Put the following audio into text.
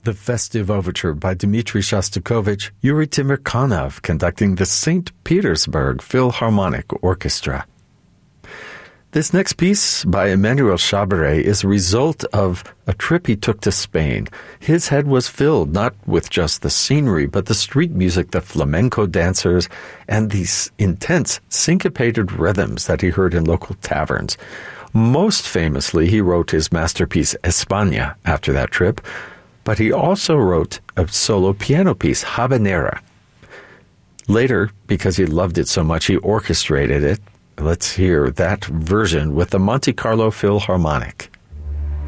the festive overture by Dmitri Shostakovich, Yuri Timirkanov conducting the St. Petersburg Philharmonic Orchestra. This next piece by Emmanuel Chabaret is a result of a trip he took to Spain. His head was filled not with just the scenery, but the street music, the flamenco dancers, and these intense syncopated rhythms that he heard in local taverns. Most famously, he wrote his masterpiece España after that trip, but he also wrote a solo piano piece, Habanera. Later, because he loved it so much, he orchestrated it. Let's hear that version with the Monte Carlo Philharmonic.